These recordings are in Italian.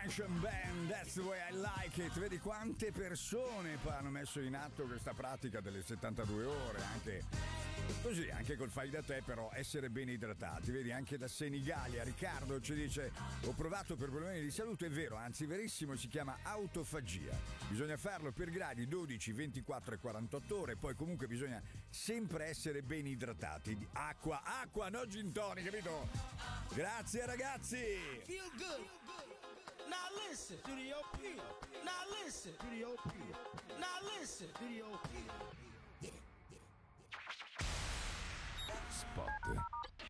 Generation Band, That's the way I like it. Vedi quante persone hanno messo in atto questa pratica delle 72 ore, anche così, anche col fai da te, però essere ben idratati. Vedi, anche da Senigallia Riccardo ci dice: ho provato per problemi di salute, è vero, anzi verissimo, si chiama autofagia. Bisogna farlo per gradi 12, 24 e 48 ore, poi comunque bisogna sempre essere ben idratati. Acqua, no gin tonic, capito? Grazie ragazzi. Feel good. Now listen to the OP. Now listen to the OP. Now listen to the OP. Spot.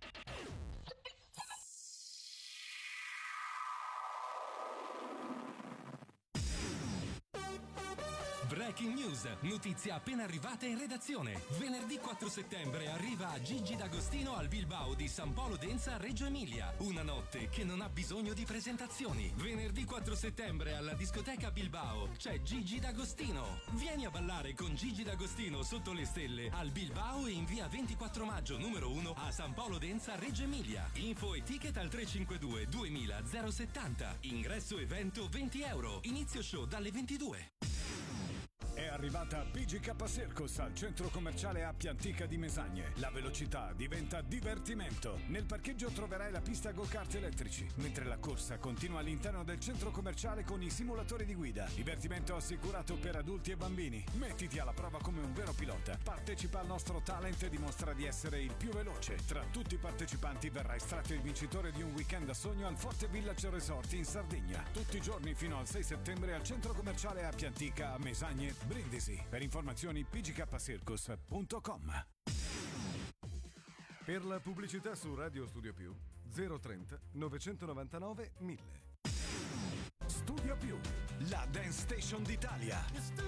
Breaking news, notizia appena arrivata in redazione. Venerdì 4 settembre arriva Gigi D'Agostino al Bilbao di San Polo Denza, Reggio Emilia. Una notte che non ha bisogno di presentazioni. Venerdì 4 settembre alla discoteca Bilbao c'è Gigi D'Agostino. Vieni a ballare con Gigi D'Agostino sotto le stelle al Bilbao e in via 24 maggio numero 1 a San Polo Denza, Reggio Emilia. Info e ticket al 352 2000 070. Ingresso evento €20. Inizio show dalle 22. È arrivata PGK Circus al centro commerciale Appia Antica di Mesagne. La velocità diventa divertimento. Nel parcheggio troverai la pista go-kart elettrici, mentre la corsa continua all'interno del centro commerciale con i simulatori di guida. Divertimento assicurato per adulti e bambini. Mettiti alla prova come un vero pilota. Partecipa al nostro talent e dimostra di essere il più veloce. Tra tutti i partecipanti verrà estratto il vincitore di un weekend a sogno al Forte Village Resort in Sardegna. Tutti i giorni fino al 6 settembre al centro commerciale Appia Antica a Mesagne, Brindisi. Per informazioni pgkcircus.com. Per la pubblicità su Radio Studio Più 030 999 1000. Studio Più, la dance station d'Italia.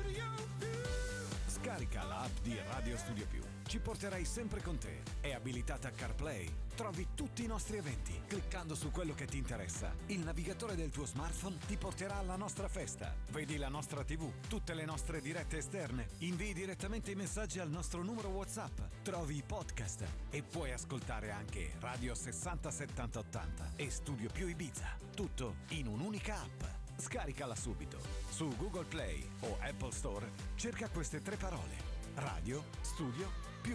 Scarica la app di Radio Studio Più. Ci porterai sempre con te. È abilitata a CarPlay. Trovi tutti i nostri eventi. Cliccando su quello che ti interessa, il navigatore del tuo smartphone ti porterà alla nostra festa. Vedi la nostra TV, tutte le nostre dirette esterne. Invii direttamente i messaggi al nostro numero WhatsApp. Trovi i podcast e puoi ascoltare anche Radio 60 70 80 e Studio Più Ibiza. Tutto in un'unica app. Scaricala subito. Su Google Play o Apple Store cerca queste 3 parole: Radio Studio